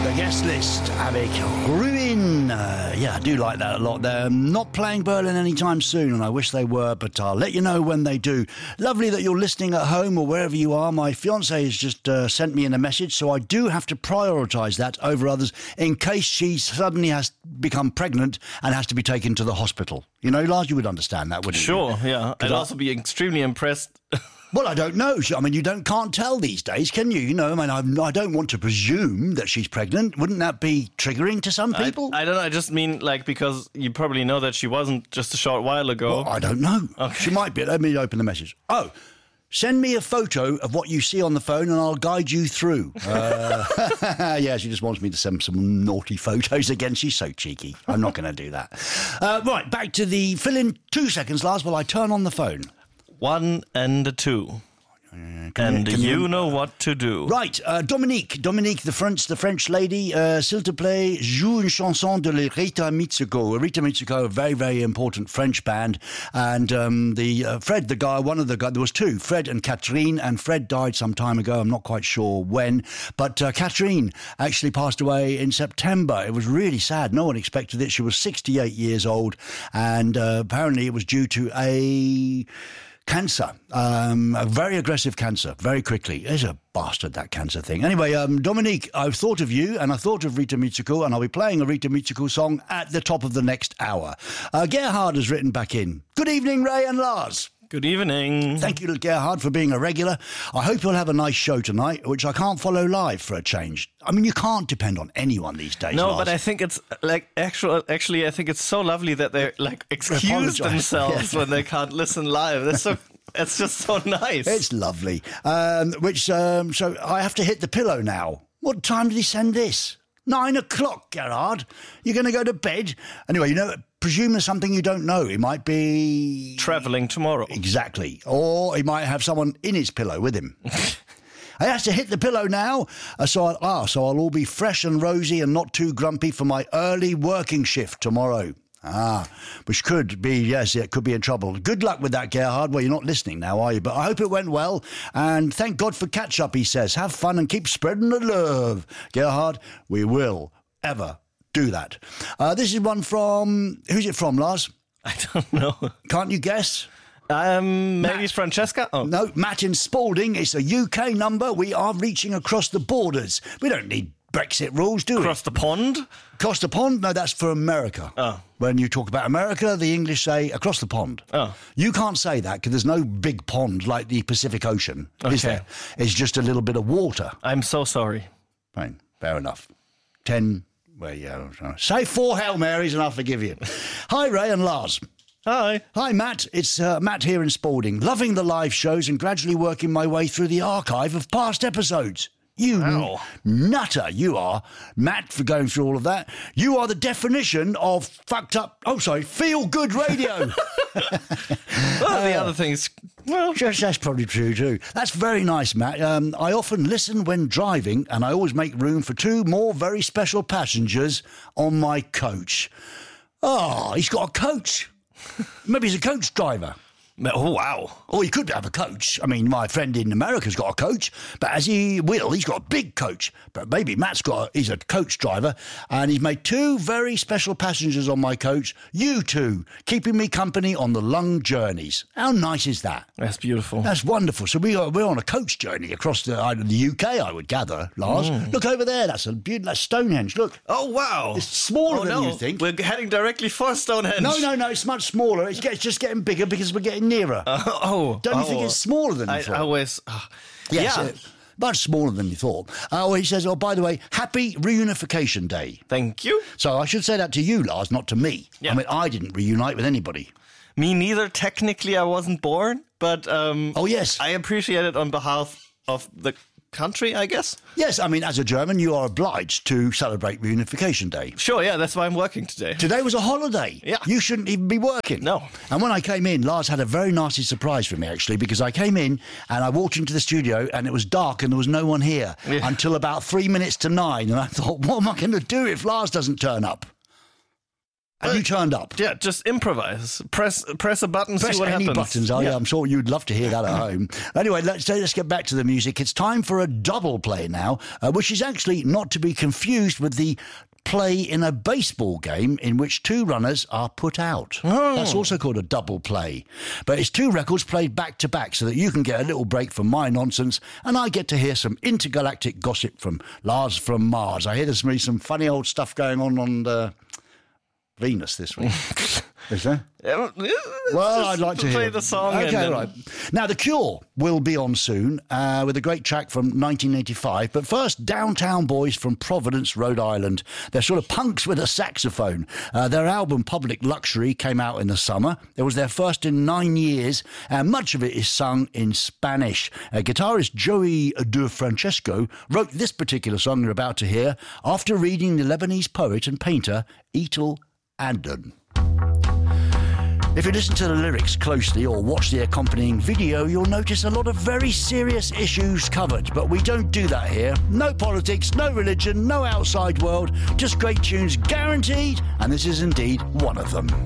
The guest list avec Ruin. Yeah, I do like that a lot. They're not playing Berlin anytime soon, and I wish they were, but I'll let you know when they do. Lovely that you're listening at home or wherever you are. My fiancée has just sent me in a message, so I do have to prioritise that over others in case she suddenly has become pregnant and has to be taken to the hospital. You know, Lars, you would understand that, wouldn't you? Sure, yeah. I'd also be extremely impressed. Well, I don't know. I mean, you can't tell these days, can you? You know, I mean, I don't want to presume that she's pregnant. Wouldn't that be triggering to some people? I don't know. I just mean, because you probably know that she wasn't just a short while ago. Well, I don't know. Okay. She might be. Let me open the message. Oh, send me a photo of what you see on the phone and I'll guide you through. Yeah, she just wants me to send some naughty photos again. She's so cheeky. I'm not going to do that. Right, back to the... Fill in 2 seconds, Lars, while I turn on the phone. 1 and a 2. And you know what to do. Right, Dominique, the French lady, s'il te plaît, joue une chanson de Rita Mitsuko. Rita Mitsuko, a very, very important French band. And Fred, there was two, Fred and Catherine, and Fred died some time ago. I'm not quite sure when. But Catherine actually passed away in September. It was really sad. No one expected it. She was 68 years old, and apparently it was due to a... cancer, a very aggressive cancer, very quickly. It's a bastard, that cancer thing. Anyway, Dominique, I've thought of you and I thought of Rita Mitsuko, and I'll be playing a Rita Mitsuko song at the top of the next hour. Gerhard has written back in. Good evening, Ray and Lars. Good evening. Thank you, Gerhard, for being a regular. I hope you'll have a nice show tonight, which I can't follow live for a change. I mean, you can't depend on anyone these days, No, Lars. but I think it's actually, I think it's so lovely that they excuse themselves when they can't listen live. It's just so nice. It's lovely. So I have to hit the pillow now. What time did he send this? 9 o'clock, Gerhard. You're going to go to bed? Anyway, presume there's something you don't know. He might be... travelling tomorrow. Exactly. Or he might have someone in his pillow with him. I have to hit the pillow now, so I'll all be fresh and rosy and not too grumpy for my early working shift tomorrow. Which could be, yes, it could be in trouble. Good luck with that, Gerhard. Well, you're not listening now, are you? But I hope it went well, and thank God for catch-up, he says. Have fun and keep spreading the love. Gerhard, we will ever do that. This is one from... Who's it from, Lars? I don't know. Can't you guess? Maybe it's Francesca? Oh. No, Matt in Spalding. It's a UK number. We are reaching across the borders. We don't need Brexit rules, do we? Across the pond? Across the pond? No, that's for America. Oh. When you talk about America, the English say across the pond. Oh. You can't say that because there's no big pond like the Pacific Ocean, is Okay. there? It's just a little bit of water. I'm so sorry. Fine, fair enough. 10, well, yeah. Say 4 Hail Marys and I'll forgive you. Hi, Ray and Lars. Hi. Hi, Matt. It's Matt here in Spalding. Loving the live shows and gradually working my way through the archive of past episodes. You Wow. nutter, you are, Matt, for going through all of that. You are the definition of feel-good radio. Well, the other things... Well, Yes, that's probably true too. That's very nice, Matt. I often listen when driving, and I always make room for 2 more very special passengers on my coach. Oh, he's got a coach. Maybe he's a coach driver. oh, wow. Or he could have a coach. I mean, my friend in America's got a coach, but he's got a big coach. But maybe he's a coach driver, and he's made 2 very special passengers on my coach. You 2, keeping me company on the long journeys. How nice is that? That's beautiful. That's wonderful. So we're on a coach journey across the UK, I would gather, Lars. Look over there. That's that's Stonehenge. Look. Oh, wow. It's smaller than you think. We're heading directly for Stonehenge. No. It's much smaller. It's just getting bigger because we're getting nearer. Don't you think it's smaller than you thought? I always... Yes, yeah. much smaller than you thought. He says, by the way, happy reunification day. Thank you. So I should say that to you, Lars, not to me. Yeah. I mean, I didn't reunite with anybody. Me neither. Technically, I wasn't born, but Oh, yes. I appreciate it on behalf of the country, I guess. Yes, I mean, as a German, you are obliged to celebrate reunification day. Sure, yeah, that's why I'm working today. Today was a holiday. Yeah. You shouldn't even be working. No. And when I came in, Lars had a very nasty surprise for me, actually, because I came in and I walked into the studio and it was dark and there was no one here until about 3 minutes to 9. And I thought, what am I going to do if Lars doesn't turn up? And you turned up. Yeah, just improvise. Press a button, see what any happens. Buttons. Oh, yeah, I'm sure you'd love to hear that at home. Anyway, let's get back to the music. It's time for a double play now, which is actually not to be confused with the play in a baseball game in which two runners are put out. That's also called a double play. But it's two records played back to back so that you can get a little break from my nonsense and I get to hear some intergalactic gossip from Lars from Mars. I hear there's going to be some funny old stuff going on Venus this week. Is there? Well, I'd like to play the song. Okay, right. Now, The Cure will be on soon with a great track from 1985. But first, Downtown Boys from Providence, Rhode Island. They're sort of punks with a saxophone. Their album, Public Luxury, came out in the summer. It was their first in 9 years, and much of it is sung in Spanish. Guitarist Joey De Francesco wrote this particular song you're about to hear after reading the Lebanese poet and painter Eitel Adnan. If you listen to the lyrics closely or watch the accompanying video, you'll notice a lot of very serious issues covered, but we don't do that here. No politics, no religion, no outside world, just great tunes guaranteed, and this is indeed one of them.